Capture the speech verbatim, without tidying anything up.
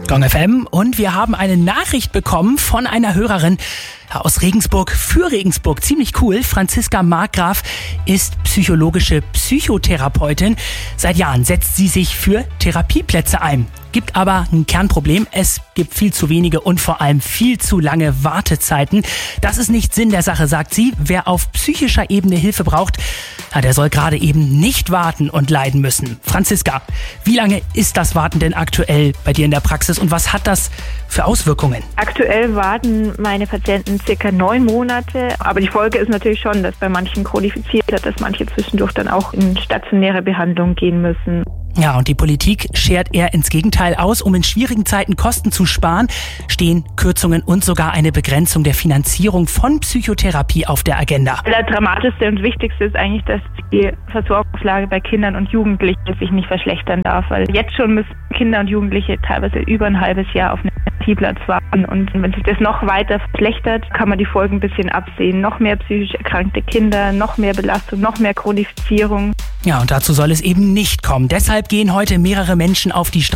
Gong F M, und wir haben eine Nachricht bekommen von einer Hörerin aus Regensburg für Regensburg. Ziemlich cool. Franziska Markgraf ist psychologische Psychotherapeutin. Seit Jahren setzt sie sich für Therapieplätze ein. Gibt aber ein Kernproblem. Es gibt viel zu wenige und vor allem viel zu lange Wartezeiten. Das ist nicht Sinn der Sache, sagt sie. Wer auf psychischer Ebene Hilfe braucht, ja, der soll gerade eben nicht warten und leiden müssen. Franziska, wie lange ist das Warten denn aktuell bei dir in der Praxis und was hat das für Auswirkungen? Aktuell warten meine Patienten circa neun Monate, aber die Folge ist natürlich schon, dass bei manchen chronifiziert wird, dass manche zwischendurch dann auch in stationäre Behandlung gehen müssen. Ja, und die Politik schert eher ins Gegenteil aus. Um in schwierigen Zeiten Kosten zu sparen, stehen Kürzungen und sogar eine Begrenzung der Finanzierung von Psychotherapie auf der Agenda. Das Dramatischste und Wichtigste ist eigentlich, dass die Versorgungslage bei Kindern und Jugendlichen sich nicht verschlechtern darf, weil jetzt schon müssen Kinder und Jugendliche teilweise über ein halbes Jahr auf einen Therapieplatz warten, und wenn sich das noch weiter verschlechtert, kann man die Folgen ein bisschen absehen. Noch mehr psychisch erkrankte Kinder, noch mehr Belastung, noch mehr Chronifizierung. Ja, und dazu soll es eben nicht kommen. Deshalb gehen heute mehrere Menschen auf die Straße.